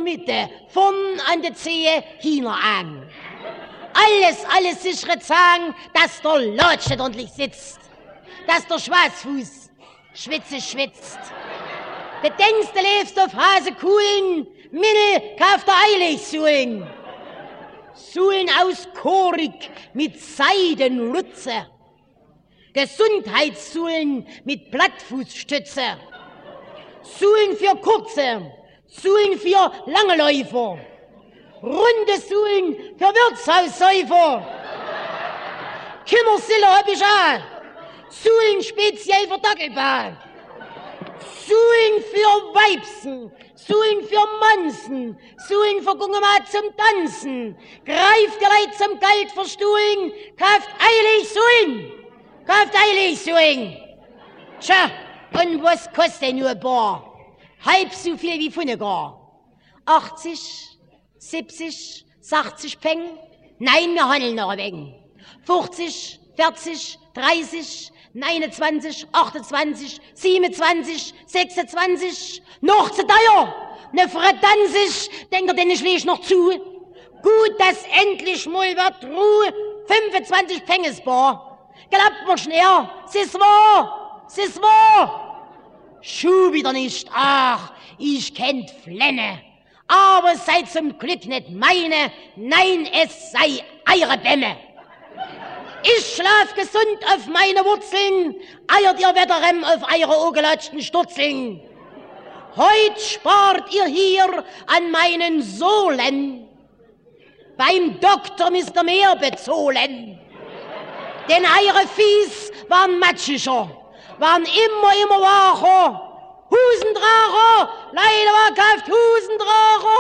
der Mitte, vorn an der Zehe, hinten an. Alles sichere Zahn, dass der Lotsch nicht ordentlich sitzt. Dass der Schwarzfuß schwitzt. Du denkst, du lebst auf Hasekuhlen, Minne kauft der eilig Suhlen. Suhlen aus Korik mit Seidenrutze. Gesundheitssuhlen mit Plattfußstütze. Suhlen für Kurze, Suhlen für lange Läufer. Runde Suhlen für Wirtshaussäufer. Kimmersille hab ich auch. Suhlen speziell für Dackelbahn. Suhlen für Weibsen, Suhlen für Mansen, Suhlen für Gungemat zum Tanzen. Greift ihr Leid zum Geld verstuhlen, kauft eilig Suhlen. Tja, und was kostet nur ein Bar? Halb so viel wie Funnegar. 80, 70, 60 Peng? Nein, wir handeln noch ein wenig. 50, 40, 30, 29, 28, 27, 26, noch zu teuer. Ne Fredanzig, denkt ihr denn ich lege noch zu? Gut, dass endlich mal wird Ruhe, 25 Pengesbar. Glaubt mir schnell, es ist wahr. Schuh wieder nicht, ach, ich kennt Flenne. Aber es sei zum Glück nicht meine, nein, es sei eure Bämme. Ich schlaf gesund auf meine Wurzeln, eiert ihr Wetterrem auf eure ogelatschten Sturzeln. Heut spart ihr hier an meinen Sohlen. Beim Doktor müsst ihr mehr bezahlen. Denn eure Fies waren matschiger, waren immer wacher. Husendracher, leider war kauft Husendracher.